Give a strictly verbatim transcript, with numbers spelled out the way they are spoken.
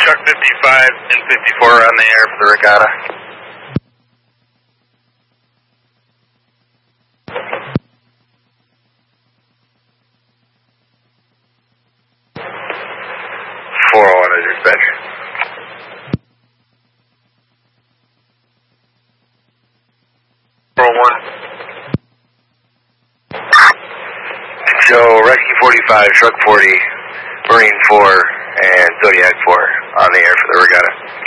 Truck fifty-five and fifty-four are on the air for the regatta. four oh one is dispatch. four oh one. Joe, Rescue forty-five, Truck forty, Marine four, and Zodiac four on the air for the regatta.